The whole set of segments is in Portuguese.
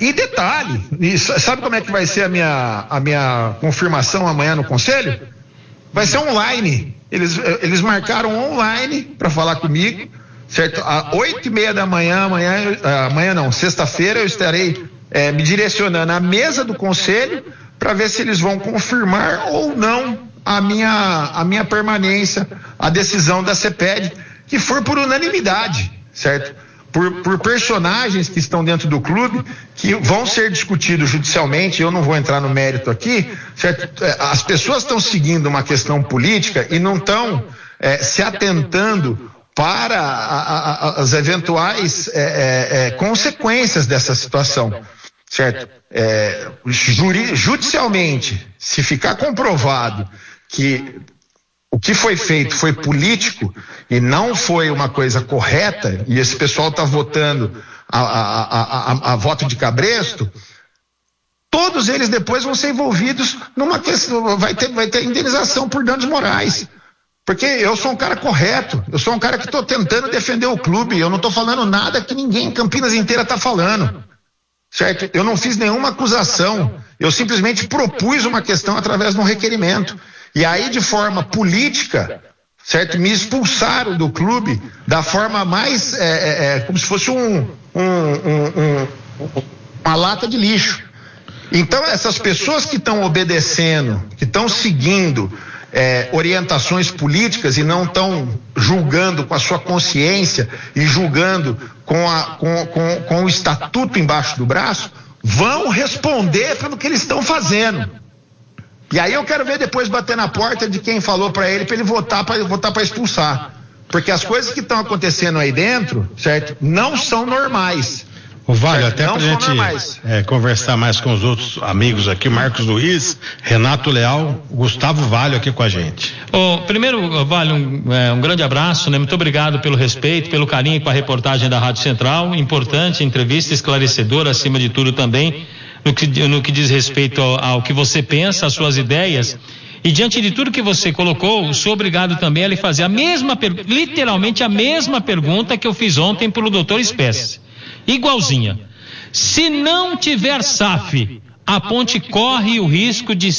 E detalhe, sabe como é que vai ser a minha confirmação amanhã no conselho? Vai ser online. Eles marcaram online para falar comigo, certo? Às 8:30 da manhã, amanhã não, sexta-feira eu estarei me direcionando à mesa do conselho para ver se eles vão confirmar ou não a minha permanência, a decisão da CEPED, que for por unanimidade, certo? Por personagens que estão dentro do clube, que vão ser discutidos judicialmente. Eu não vou entrar no mérito aqui, certo? As pessoas estão seguindo uma questão política e não estão se atentando para as eventuais consequências dessa situação, certo? Judicialmente, se ficar comprovado que o que foi feito foi político e não foi uma coisa correta, e esse pessoal está votando a voto de cabresto, todos eles depois vão ser envolvidos numa questão, vai ter indenização por danos morais. Porque eu sou um cara correto, eu sou um cara que estou tentando defender o clube, eu não estou falando nada que ninguém em Campinas inteira está falando, certo? Eu não fiz nenhuma acusação, eu simplesmente propus uma questão através de um requerimento. E aí, de forma política, certo? Me expulsaram do clube da forma mais, como se fosse uma lata de lixo. Então, essas pessoas que estão obedecendo, que estão seguindo orientações políticas e não estão julgando com a sua consciência e julgando com o estatuto embaixo do braço, vão responder pelo que eles estão fazendo. E aí eu quero ver depois bater na porta de quem falou para ele votar para expulsar. Porque as coisas que estão acontecendo aí dentro, certo? Não são normais. O Vale, até pra gente conversar mais com os outros amigos aqui, Marcos Luiz, Renato Leal, Gustavo Vale aqui com a gente. Primeiro, Vale, um grande abraço, né? Muito obrigado pelo respeito, pelo carinho com a reportagem da Rádio Central, importante, entrevista esclarecedora, acima de tudo também, no que diz respeito ao que você pensa, às suas ideias. E diante de tudo que você colocou, sou obrigado também a lhe fazer literalmente a mesma pergunta que eu fiz ontem para o doutor Espécie. Igualzinha. Se não tiver SAF, a ponte corre o risco de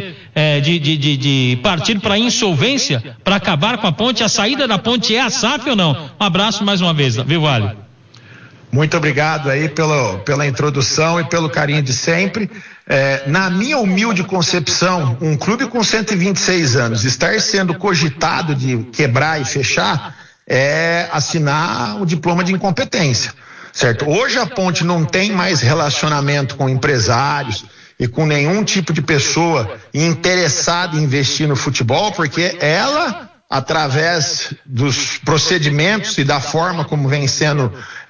de partir para insolvência, para acabar com a ponte? A saída da ponte é a SAF ou não? Um abraço mais uma vez, viu, Vale? Muito obrigado aí pela introdução e pelo carinho de sempre. Na minha humilde concepção, um clube com 126 anos estar sendo cogitado de quebrar e fechar é assinar o diploma de incompetência, certo? Hoje a ponte não tem mais relacionamento com empresários e com nenhum tipo de pessoa interessada em investir no futebol, porque ela, através dos procedimentos e da forma como vem sendo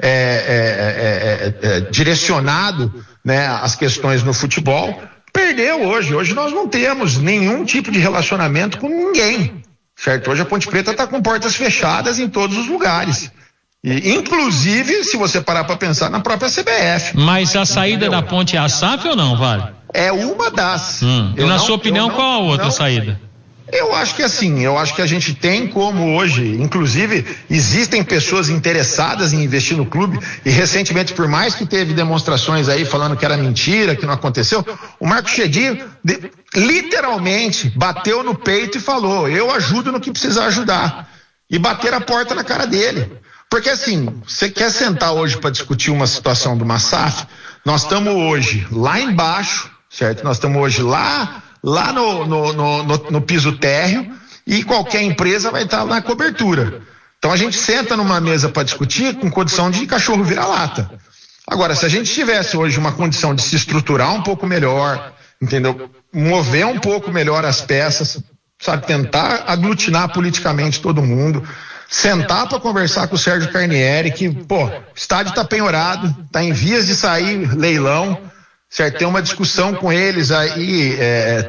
direcionado, né, as questões no futebol, perdeu hoje. Hoje nós não temos nenhum tipo de relacionamento com ninguém, certo? Hoje a Ponte Preta está com portas fechadas em todos os lugares. E, inclusive, se você parar para pensar, na própria CBF. Mas a saída da ponte é a SAF ou não, Vale? É uma das. E na sua opinião, qual a outra saída? Eu acho que assim, a gente tem como hoje, inclusive, existem pessoas interessadas em investir no clube, e recentemente, por mais que teve demonstrações aí falando que era mentira, que não aconteceu, o Marco Chedi literalmente bateu no peito e falou: eu ajudo no que precisar ajudar. E bater a porta na cara dele. Porque assim, você quer sentar hoje para discutir uma situação do SAF, nós estamos hoje lá embaixo, certo? Nós estamos hoje lá no piso térreo, e qualquer empresa vai estar na cobertura. Então a gente senta numa mesa para discutir com condição de cachorro vira-lata. Agora, se a gente tivesse hoje uma condição de se estruturar um pouco melhor, entendeu? Mover um pouco melhor as peças, sabe? Tentar aglutinar politicamente todo mundo, sentar para conversar com o Sérgio Carnieri, que, o estádio está penhorado, está em vias de sair leilão, certo? Tem uma discussão com eles aí,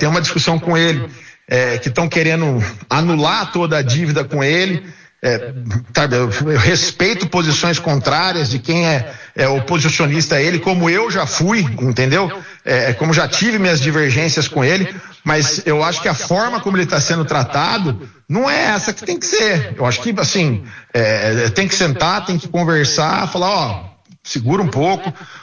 que estão querendo anular toda a dívida com ele. Eu respeito posições contrárias de quem é oposicionista a ele, como eu já fui, entendeu? Como já tive minhas divergências com ele, mas eu acho que a forma como ele está sendo tratado não é essa que tem que ser. Eu acho que, assim, tem que sentar, tem que conversar, falar, segura um pouco,